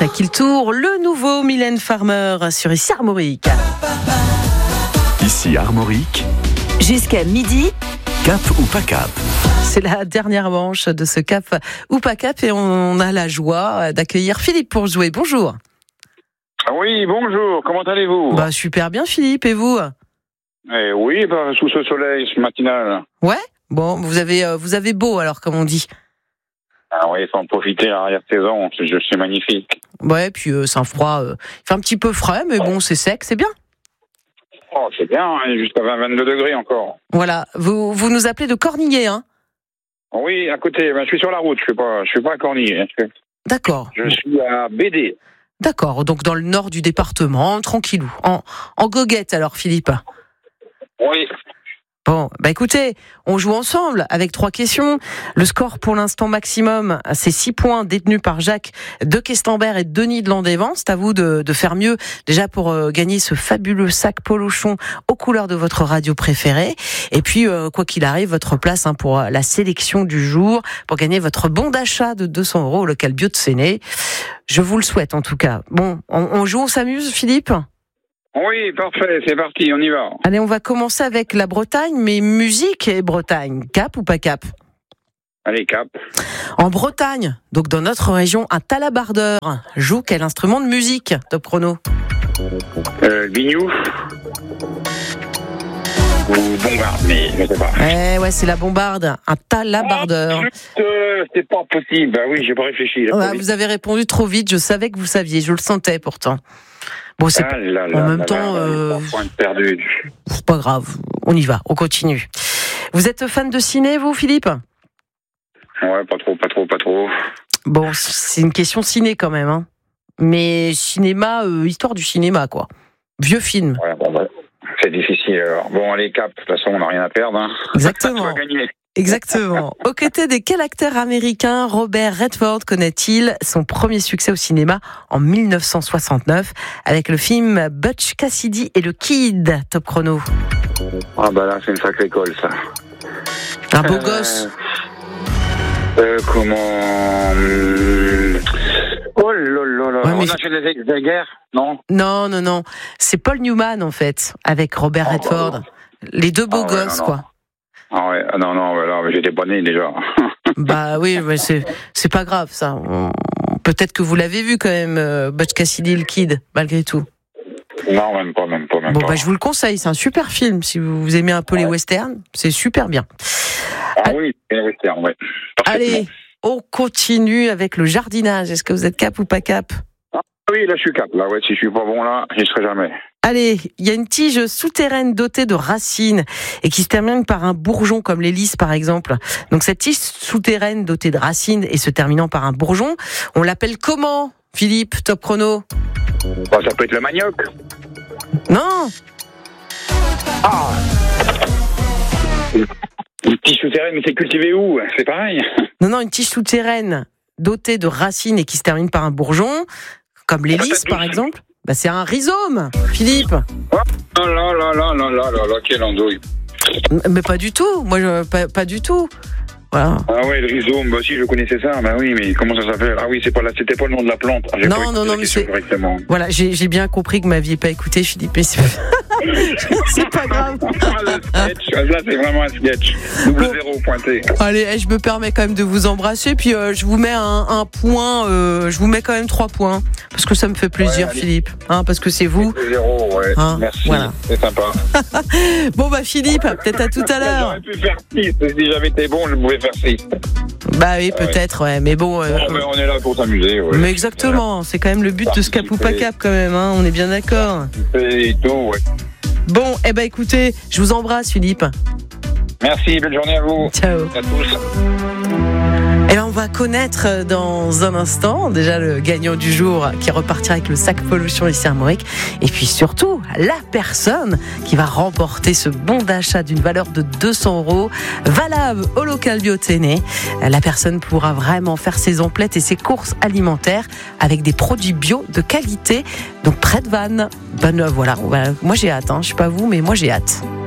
C'est à qui le tour? Le nouveau Mylène Farmer sur ici Armorique. Ici Armorique. Jusqu'à midi. Cap ou pas cap? C'est la dernière manche de ce cap ou pas cap et on a la joie d'accueillir Philippe pour jouer. Bonjour. Oui, bonjour, comment allez-vous? Super bien Philippe, et vous? Oui, sous ce soleil matinal. Ouais. Bon, vous avez beau alors, comme on dit. Ah oui, il faut en profiter à l'arrière-saison, c'est magnifique. Ouais, puis c'est un froid, il fait un petit peu frais, mais bon, c'est sec, c'est bien. Oh, c'est bien, jusqu'à 22 degrés encore. Voilà, vous nous appelez de Cornillé, hein? Oui, à côté, je suis sur la route, je suis pas à Cornillé. D'accord. Je suis à BD. D'accord, donc dans le nord du département, tranquillou, en goguette alors Philippe. Oui. Bon, écoutez, on joue ensemble avec 3 questions. Le score pour l'instant maximum, c'est 6 points détenus par Jacques de Questembert et Denis de Landévent. C'est à vous de faire mieux déjà pour gagner ce fabuleux sac Polochon aux couleurs de votre radio préférée. Et puis, quoi qu'il arrive, votre place pour la sélection du jour, pour gagner votre bon d'achat de 200 € au local bio de Séné. Je vous le souhaite en tout cas. Bon, on joue, on s'amuse Philippe ? Oui, parfait, c'est parti, on y va. Allez, on va commencer avec la Bretagne, mais musique et Bretagne. Cap ou pas cap? Allez, cap. En Bretagne, donc dans notre région, un talabardeur joue quel instrument de musique? Top chrono. Bignou. Ou bombarde, mais je sais pas. Ouais, c'est la bombarde. Un talabardeur. C'est pas possible. Oui, j'ai pas réfléchi. Vous avez répondu trop vite. Je savais que vous saviez. Je le sentais pourtant. Bon, c'est en même temps. C'est pas grave. On y va. On continue. Vous êtes fan de ciné, vous, Philippe? Ouais, pas trop. Bon, c'est une question ciné quand même, hein. Mais cinéma, histoire du cinéma, quoi. Vieux film. Ouais, c'est difficile alors. Bon, allez, cap. De toute façon, on n'a rien à perdre. Hein. Exactement. Tu vas gagner. Exactement. Aux côtés de quel acteur américain Robert Redford connaît-il son premier succès au cinéma en 1969 avec le film Butch Cassidy et le Kid? Top chrono. Ah là, c'est une sacrée colle, ça. Un beau gosse. Comment... Oh là. Ouais, on a fait des guerres, non? Non. C'est Paul Newman, en fait, avec Robert Redford. Les deux beaux gosses, quoi. Ah ouais, non, j'étais pas né déjà. Oui, mais c'est pas grave, ça. Peut-être que vous l'avez vu quand même, Butch Cassidy et le Kid, malgré tout. Non, même pas. Bon, je vous le conseille, c'est un super film. Si vous aimez un peu les westerns, c'est super bien. Oui, les westerns, ouais. Allez, on continue avec le jardinage. Est-ce que vous êtes cap ou pas cap? Oui, là, je suis cap. Là, ouais, si je suis pas bon, là, j'y serai jamais. Allez, il y a une tige souterraine dotée de racines et qui se termine par un bourgeon, comme les lys par exemple. Donc cette tige souterraine dotée de racines et se terminant par un bourgeon, on l'appelle comment, Philippe? Top chrono. Ça peut être le manioc. Non. Une tige souterraine, mais c'est cultivé où? C'est pareil. Non, une tige souterraine dotée de racines et qui se termine par un bourgeon, comme les lys par exemple. C'est un rhizome, Philippe. Oh là, quelle andouille. Mais pas du tout, pas du tout. Voilà. Ah ouais, le rhizome, si je connaissais ça, oui, mais comment ça s'appelle? Ah oui, c'était pas le nom de la plante. Non, mais c'est... Voilà, j'ai bien compris que vous m'aviez pas écouté, Philippe, mais c'est pas grave. Là, c'est vraiment un sketch. Double zéro pointé. Allez, je me permets quand même de vous embrasser, puis je vous mets un point, je vous mets quand même 3 points, parce que ça me fait plaisir, Philippe, parce que c'est vous. 0, ouais. Merci, voilà. C'est sympa. Bon, Philippe, peut-être à tout à l'heure. J'aurais pu faire 6, si j'avais été bon, je pouvais faire 6. Oui, peut-être, mais bon... mais on est là pour s'amuser, ouais. Mais exactement, voilà. C'est quand même le but de ce cap ou pas cap, quand même, on est bien d'accord. Et tout, ouais. Bon, écoutez, je vous embrasse, Philippe. Merci, belle journée à vous. Ciao. À tous. On va connaître dans un instant déjà le gagnant du jour qui repartira avec le sac Polochon ici à Armorique. Et puis surtout, la personne qui va remporter ce bon d'achat d'une valeur de 200 € valable au local bio de Séné. La personne pourra vraiment faire ses emplettes et ses courses alimentaires avec des produits bio de qualité. Donc près de Vannes. Voilà. Moi j'ai hâte, je sais pas vous, mais moi j'ai hâte.